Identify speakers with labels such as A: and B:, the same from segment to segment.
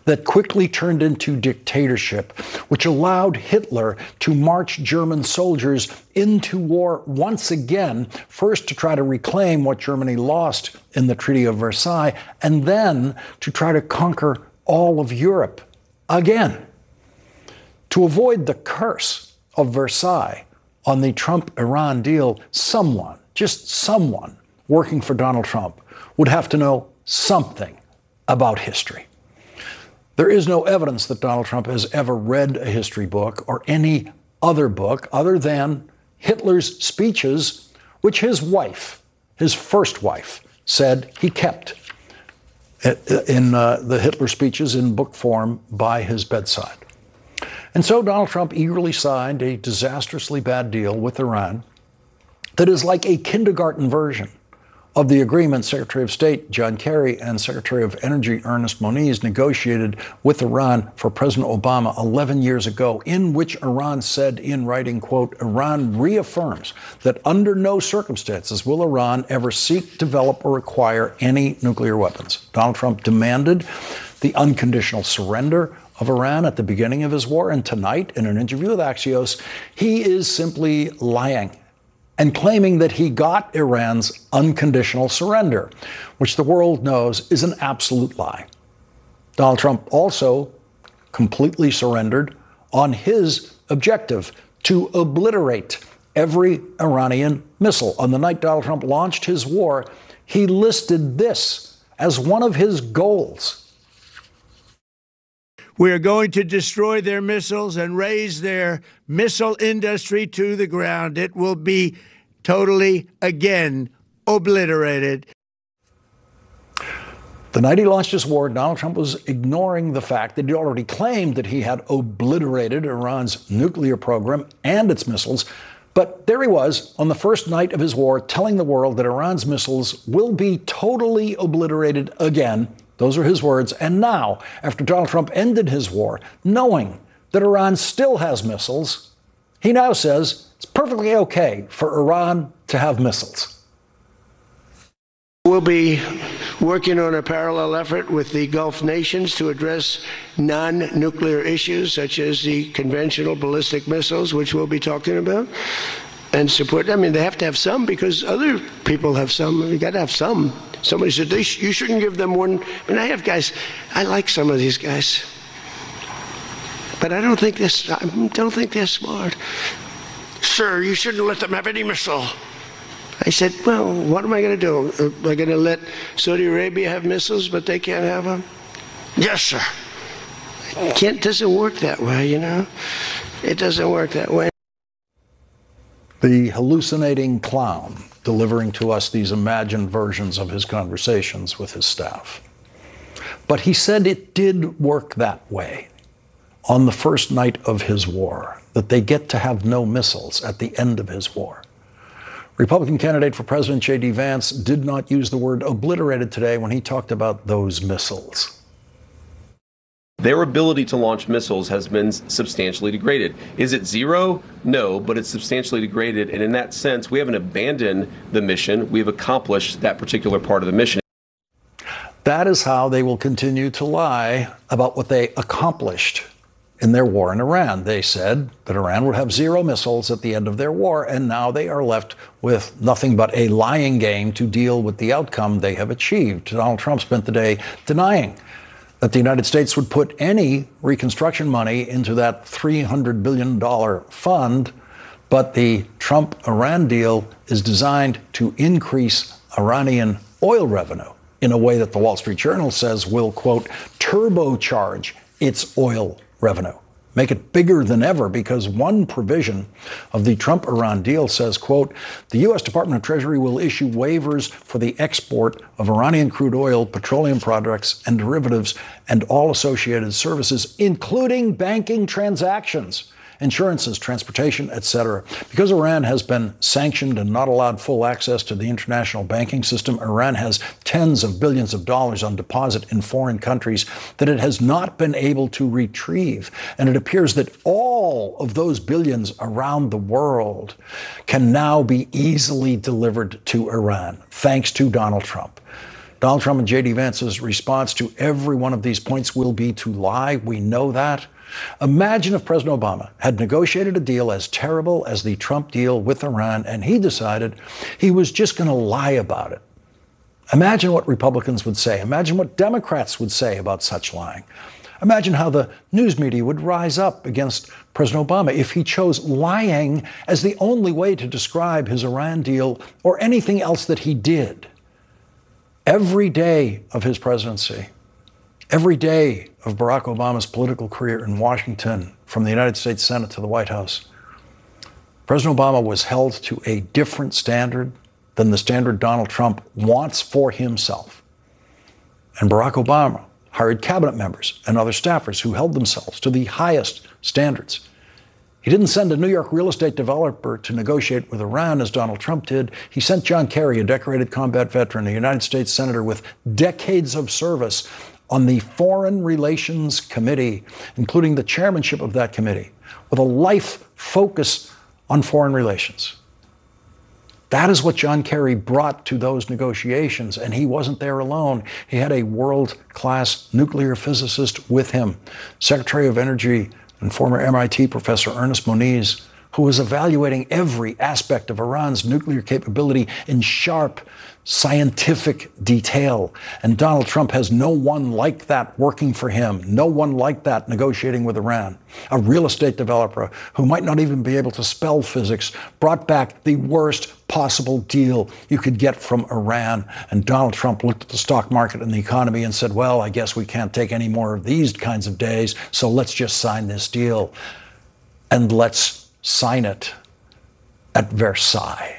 A: that quickly turned into dictatorship, which allowed Hitler to march German soldiers into war once again, first to try to reclaim what Germany lost in the Treaty of Versailles, and then to try to conquer all of Europe again. To avoid the curse of Versailles on the Trump-Iran deal, someone, just someone, working for Donald Trump would have to know something about history. There is no evidence that Donald Trump has ever read a history book or any other book other than Hitler's speeches, which his wife, his first wife, said he kept in the Hitler speeches in book form by his bedside. And so Donald Trump eagerly signed a disastrously bad deal with Iran that is like a kindergarten version of the agreement Secretary of State John Kerry and Secretary of Energy Ernest Moniz negotiated with Iran for President Obama 11 years ago, in which Iran said in writing, quote, Iran reaffirms that under no circumstances will Iran ever seek, develop, or acquire any nuclear weapons. Donald Trump demanded the unconditional surrender of Iran at the beginning of his war, and tonight, in an interview with Axios, he is simply lying and claiming that he got Iran's unconditional surrender, which the world knows is an absolute lie. Donald Trump also completely surrendered on his objective to obliterate every Iranian missile. On the night Donald Trump launched his war, he listed this as one of his goals.
B: We are going to destroy their missiles and raise their missile industry to the ground. It will be totally, again, obliterated.
A: The night he launched his war, Donald Trump was ignoring the fact that he already claimed that he had obliterated Iran's nuclear program and its missiles. But there he was on the first night of his war telling the world that Iran's missiles will be totally obliterated again. Those are his words. And now, after Donald Trump ended his war, knowing that Iran still has missiles, he now says it's perfectly okay for Iran to have missiles.
C: We'll be working on a parallel effort with the Gulf nations to address non-nuclear issues such as the conventional ballistic missiles, which we'll be talking about, and support. I mean, they have to have some because other people have some. You got to have some. Somebody said you shouldn't give them one. I mean, I have guys. I like some of these guys, but I don't think they're smart. Sir, you shouldn't let them have any missile. I said, well, what am I going to do? Am I going to let Saudi Arabia have missiles, but they can't have them? Yes, sir. It doesn't work that way, you know? It doesn't work that way.
A: The hallucinating clown delivering to us these imagined versions of his conversations with his staff. But he said it did work that way on the first night of his war, that they get to have no missiles at the end of his war. Republican candidate for president J.D. Vance did not use the word obliterated today when he talked about those missiles.
D: Their ability to launch missiles has been substantially degraded. Is it zero? No, but it's substantially degraded. And in that sense, we haven't abandoned the mission. We've accomplished that particular part of the mission.
A: That is how they will continue to lie about what they accomplished in their war in Iran. They said that Iran would have zero missiles at the end of their war, and now they are left with nothing but a lying game to deal with the outcome they have achieved. Donald Trump spent the day denying that the United States would put any reconstruction money into that $300 billion fund, but the Trump-Iran deal is designed to increase Iranian oil revenue in a way that the Wall Street Journal says will, quote, turbocharge its oil revenue, make it bigger than ever, because one provision of the Trump-Iran deal says, quote, the U.S. Department of Treasury will issue waivers for the export of Iranian crude oil, petroleum products, and derivatives, and all associated services, including banking transactions, insurances, transportation, etc. Because Iran has been sanctioned and not allowed full access to the international banking system, Iran has tens of billions of dollars on deposit in foreign countries that it has not been able to retrieve. And it appears that all of those billions around the world can now be easily delivered to Iran, thanks to Donald Trump. Donald Trump and J.D. Vance's response to every one of these points will be to lie. We know that. Imagine if President Obama had negotiated a deal as terrible as the Trump deal with Iran, and he decided he was just going to lie about it. Imagine what Republicans would say. Imagine what Democrats would say about such lying. Imagine how the news media would rise up against President Obama if he chose lying as the only way to describe his Iran deal or anything else that he did. Every day of his presidency, every day of Barack Obama's political career in Washington, from the United States Senate to the White House, President Obama was held to a different standard than the standard Donald Trump wants for himself. And Barack Obama hired cabinet members and other staffers who held themselves to the highest standards. He didn't send a New York real estate developer to negotiate with Iran as Donald Trump did. He sent John Kerry, a decorated combat veteran, a United States senator with decades of service, on the Foreign Relations Committee, including the chairmanship of that committee, with a life focus on foreign relations. That is what John Kerry brought to those negotiations, and he wasn't there alone. He had a world-class nuclear physicist with him, Secretary of Energy and former MIT professor Ernest Moniz, who was evaluating every aspect of Iran's nuclear capability in sharp scientific detail. And Donald Trump has no one like that working for him, no one like that negotiating with Iran. A real estate developer who might not even be able to spell physics brought back the worst possible deal you could get from Iran. And Donald Trump looked at the stock market and the economy and said, well, I guess we can't take any more of these kinds of days, so let's just sign this deal. And let's sign it at Versailles.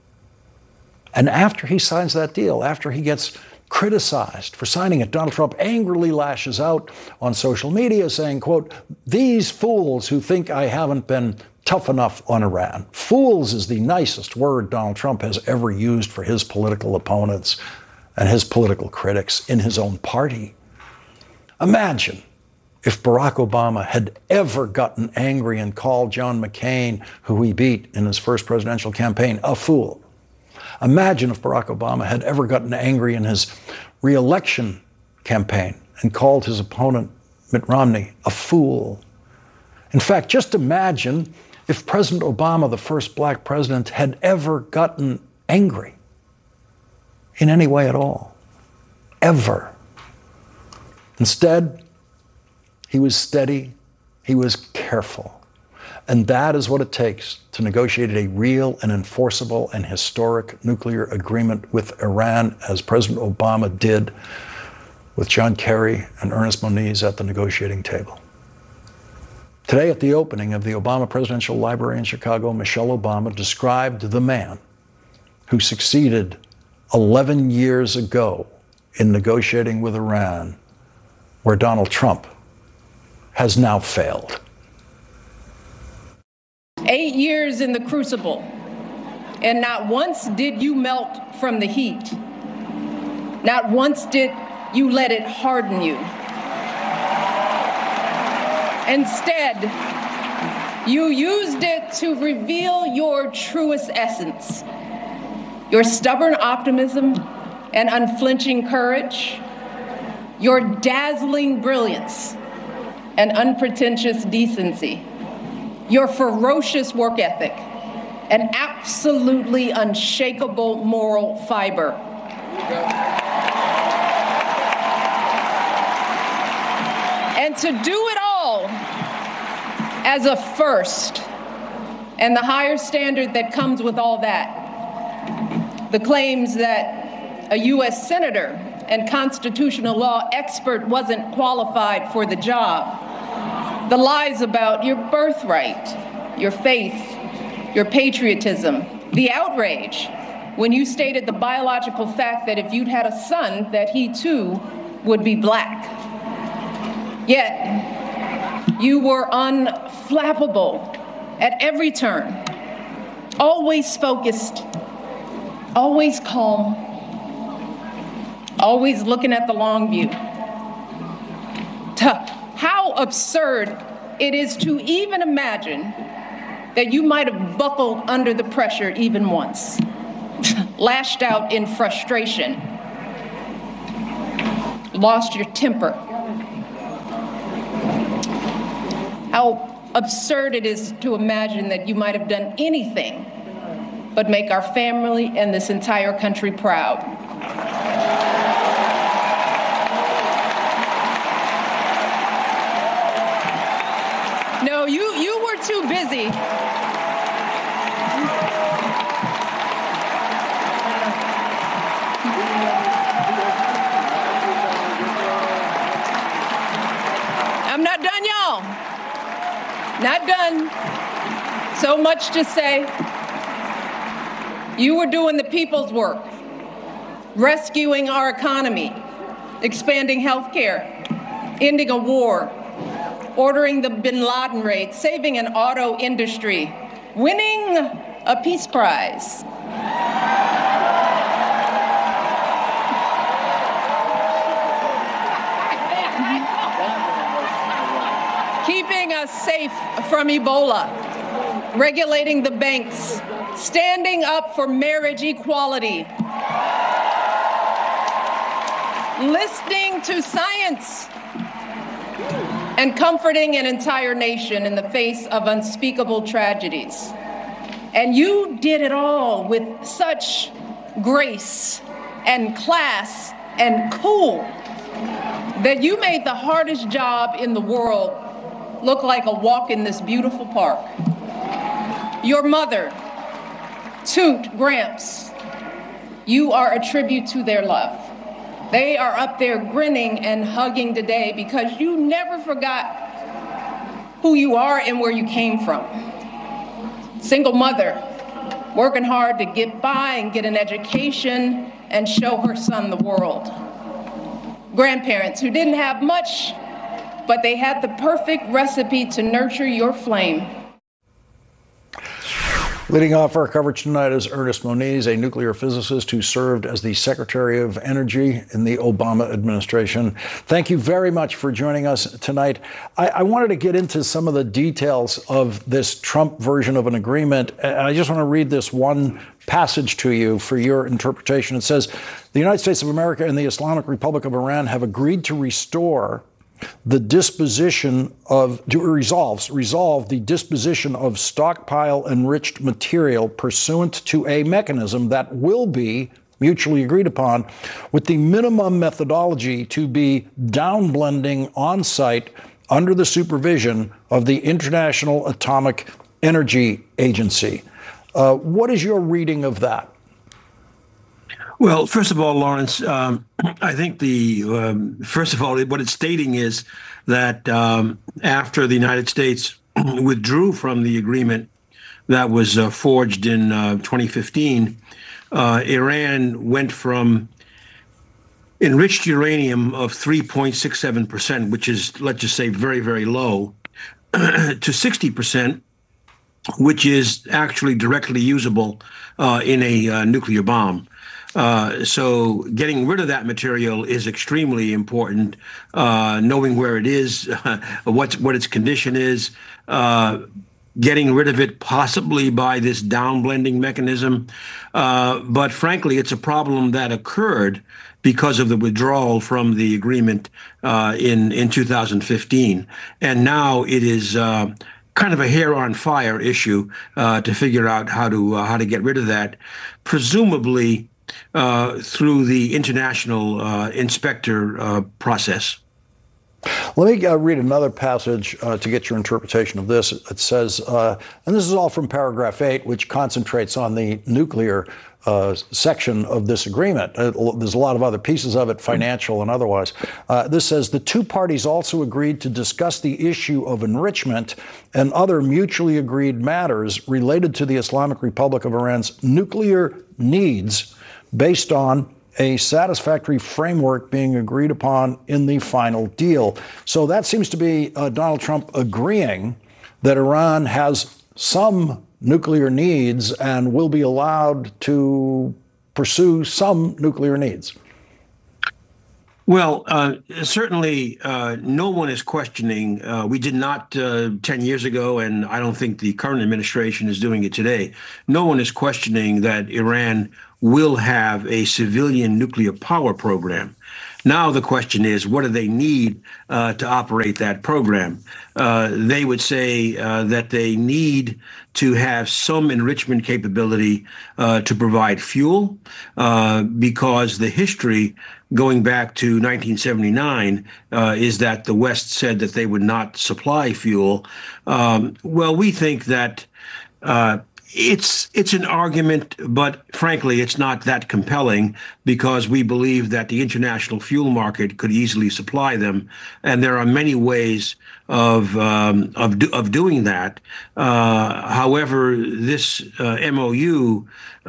A: And after he signs that deal, after he gets criticized for signing it, Donald Trump angrily lashes out on social media saying, quote, these fools who think I haven't been tough enough on Iran. Fools is the nicest word Donald Trump has ever used for his political opponents and his political critics in his own party. Imagine if Barack Obama had ever gotten angry and called John McCain, who he beat in his first presidential campaign, a fool. Imagine if Barack Obama had ever gotten angry in his re-election campaign and called his opponent, Mitt Romney, a fool. In fact, just imagine if President Obama, the first black president, had ever gotten angry in any way at all. Ever. Instead, he was steady, he was careful. And that is what it takes to negotiate a real and enforceable and historic nuclear agreement with Iran, as President Obama did with John Kerry and Ernest Moniz at the negotiating table. Today, at the opening of the Obama Presidential Library in Chicago, Michelle Obama described the man who succeeded 11 years ago in negotiating with Iran, where Donald Trump has now failed.
E: 8 years in the crucible, and not once did you melt from the heat. Not once did you let it harden you. Instead, you used it to reveal your truest essence, your stubborn optimism and unflinching courage, your dazzling brilliance and unpretentious decency, your ferocious work ethic, and absolutely unshakable moral fiber. And to do it all as a first, and the higher standard that comes with all that, the claims that a U.S. senator and constitutional law expert wasn't qualified for the job, the lies about your birthright, your faith, your patriotism, the outrage when you stated the biological fact that if you'd had a son, that he too would be black. Yet, you were unflappable at every turn, always focused, always calm, always looking at the long view. How absurd it is to even imagine that you might have buckled under the pressure even once, lashed out in frustration, lost your temper. How absurd it is to imagine that you might have done anything but make our family and this entire country proud. No, you were too busy. I'm not done, y'all. Not done. So much to say. You were doing the people's work, rescuing our economy, expanding health care, ending a war, ordering the bin Laden raid, saving an auto industry, winning a peace prize. Keeping us safe from Ebola, regulating the banks, standing up for marriage equality, listening to science, and comforting an entire nation in the face of unspeakable tragedies. And you did it all with such grace and class and cool that you made the hardest job in the world look like a walk in this beautiful park. Your mother, Toot, Gramps, you are a tribute to their love. They are up there grinning and hugging today because you never forgot who you are and where you came from. Single mother, working hard to get by and get an education and show her son the world. Grandparents who didn't have much, but they had the perfect recipe to nurture your flame.
A: Leading off our coverage tonight is Ernest Moniz, a nuclear physicist who served as the Secretary of Energy in the Obama administration. Thank you very much for joining us tonight. I wanted to get into some of the details of this Trump version of an agreement. And I just want to read this one passage to you for your interpretation. It says, the United States of America and the Islamic Republic of Iran have agreed to resolve the disposition of stockpile enriched material pursuant to a mechanism that will be mutually agreed upon, with the minimum methodology to be downblending on site under the supervision of the International Atomic Energy Agency. What is your reading of that?
F: Well, first of all, Lawrence, I think first of all, what it's stating is that after the United States withdrew from the agreement that was forged in 2015, Iran went from enriched uranium of 3.67%, which is, let's just say, very, very low, to 60%, which is actually directly usable in a nuclear bomb. So getting rid of that material is extremely important. Knowing where it is, what its condition is, getting rid of it possibly by this downblending mechanism. But frankly, it's a problem that occurred because of the withdrawal from the agreement in 2015, and now it is kind of a hair on fire issue to figure out how to get rid of that, presumably through the international inspector process.
A: Let me read another passage to get your interpretation of this. It says, and this is all from paragraph 8, which concentrates on the nuclear section of this agreement. There's a lot of other pieces of it, financial and otherwise. This says, the two parties also agreed to discuss the issue of enrichment and other mutually agreed matters related to the Islamic Republic of Iran's nuclear needs based on a satisfactory framework being agreed upon in the final deal. So that seems to be Donald Trump agreeing that Iran has some nuclear needs and will be allowed to pursue some nuclear needs.
F: Well, certainly no one is questioning. We did not 10 years ago, and I don't think the current administration is doing it today. No one is questioning that Iran will have a civilian nuclear power program. Now the question is, what do they need to operate that program? They would say that they need to have some enrichment capability to provide fuel, because the history going back to 1979 is that the West said that they would not supply fuel. Well, we think that it's an argument, but frankly, it's not that compelling, because we believe that the international fuel market could easily supply them, and there are many ways of doing that. However, this MOU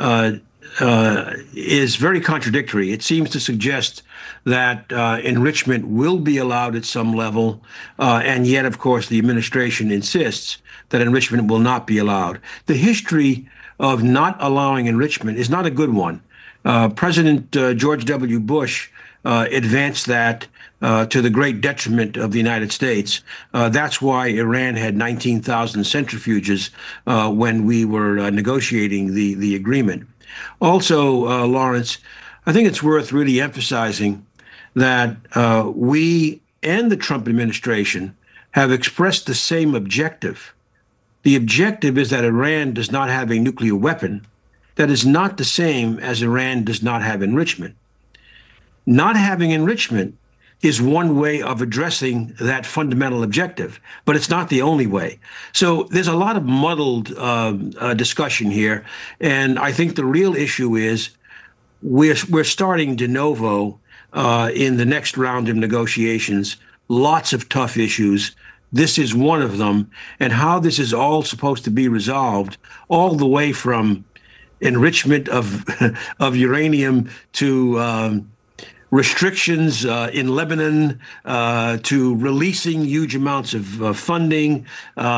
F: is very contradictory. It seems to suggest that enrichment will be allowed at some level, and yet, of course, the administration insists that enrichment will not be allowed. The history of not allowing enrichment is not a good one. President George W. Bush advanced that to the great detriment of the United States. That's why Iran had 19,000 centrifuges when we were negotiating the agreement. Also, Lawrence, I think it's worth really emphasizing that we and the Trump administration have expressed the same objective. The objective is that Iran does not have a nuclear weapon. That is not the same as Iran does not have enrichment. Not having enrichment is one way of addressing that fundamental objective, but it's not the only way. So there's a lot of muddled discussion here, and I think the real issue is we're starting de novo in the next round of negotiations. Lots of tough issues. This is one of them, and how this is all supposed to be resolved, all the way from enrichment of of uranium to restrictions in Lebanon, to releasing huge amounts of funding.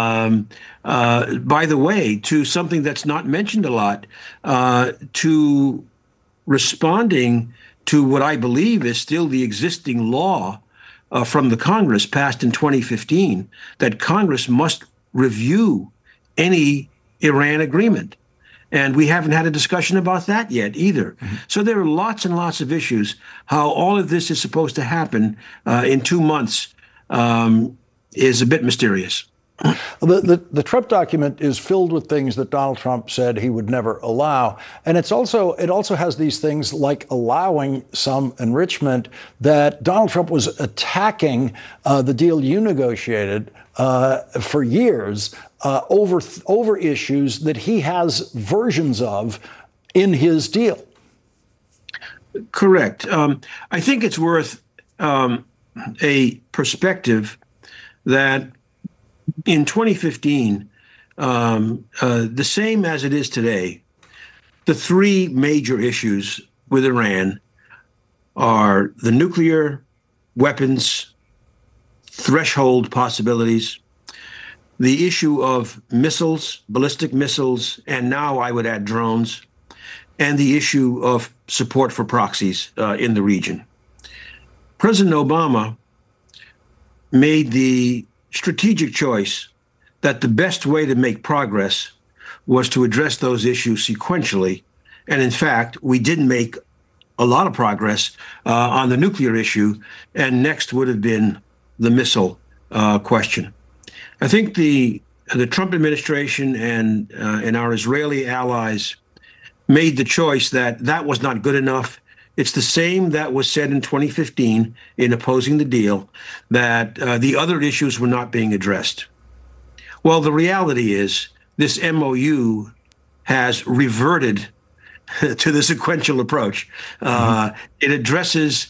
F: By the way, to something that's not mentioned a lot, to responding to what I believe is still the existing law from the Congress passed in 2015, that Congress must review any Iran agreement. And we haven't had a discussion about that yet either. Mm-hmm. So there are lots and lots of issues. How all of this is supposed to happen in 2 months is a bit mysterious.
A: The Trump document is filled with things that Donald Trump said he would never allow. And it also has these things like allowing some enrichment that Donald Trump was attacking the deal you negotiated for years over issues that he has versions of in his deal.
F: Correct. I think it's worth a perspective that in 2015, the same as it is today, the three major issues with Iran are the nuclear weapons threshold possibilities, the issue of missiles, ballistic missiles, and now I would add drones, and the issue of support for proxies in the region. President Obama made the strategic choice that the best way to make progress was to address those issues sequentially. And in fact, we didn't make a lot of progress on the nuclear issue, and next would have been the missile question. I think the Trump administration and our Israeli allies made the choice that that was not good enough. It's the same that was said in 2015 in opposing the deal, that the other issues were not being addressed. Well, the reality is this MOU has reverted to the sequential approach. It addresses,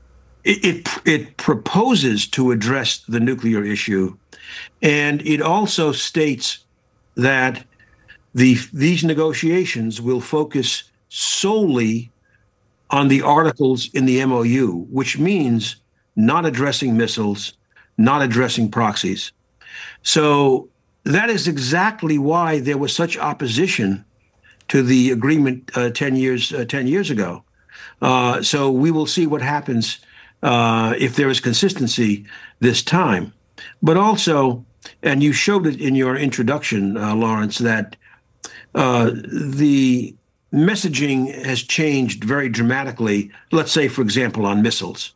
F: it proposes to address the nuclear issue, and it also states that these negotiations will focus solely on the articles in the MOU, which means not addressing missiles, not addressing proxies. So that is exactly why there was such opposition to the agreement 10 years ago. So we will see what happens if there is consistency this time. But also, and you showed it in your introduction, Lawrence, that the messaging has changed very dramatically, let's say, for example, on missiles.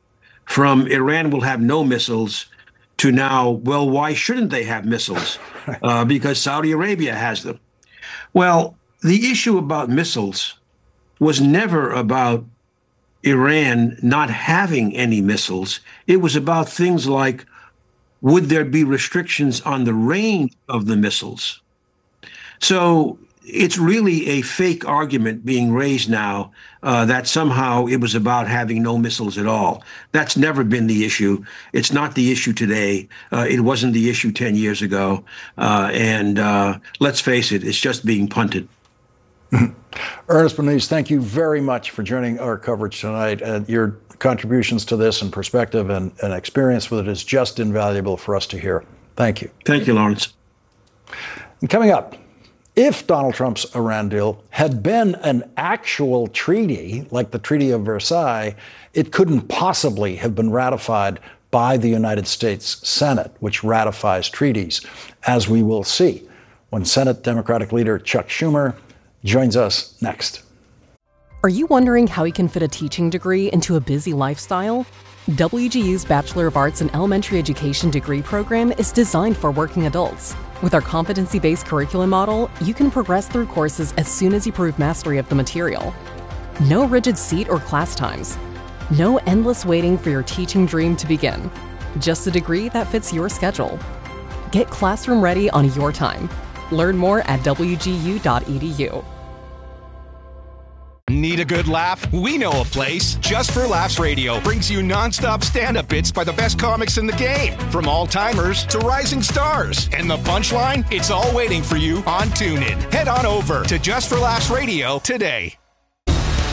F: from Iran will have no missiles to now, well, why shouldn't they have missiles? Because Saudi Arabia has them. Well, the issue about missiles was never about Iran not having any missiles. It was about things like, would there be restrictions on the range of the missiles? So it's really a fake argument being raised now that somehow it was about having no missiles at all. That's never been the issue. It's not the issue today. It wasn't the issue 10 years ago. And let's face it, it's just being punted.
A: Ernest Moniz, thank you very much for joining our coverage tonight. Your contributions to this and perspective and experience with it is just invaluable for us to hear. Thank you.
F: Thank you, Lawrence.
A: And coming up, if Donald Trump's Iran deal had been an actual treaty, like the Treaty of Versailles, it couldn't possibly have been ratified by the United States Senate, which ratifies treaties, as we will see when Senate Democratic leader Chuck Schumer joins us next.
G: Are you wondering how you can fit a teaching degree into a busy lifestyle? WGU's Bachelor of Arts in Elementary Education degree program is designed for working adults. With our competency-based curriculum model, you can progress through courses as soon as you prove mastery of the material. No rigid seat or class times. No endless waiting for your teaching dream to begin. Just a degree that fits your schedule. Get classroom ready on your time. Learn more at wgu.edu.
H: Need a good laugh? We know a place. Just for Laughs Radio brings you nonstop stand-up bits by the best comics in the game, from all-timers to rising stars. And the punchline? It's all waiting for you on TuneIn. Head on over to Just for Laughs Radio today.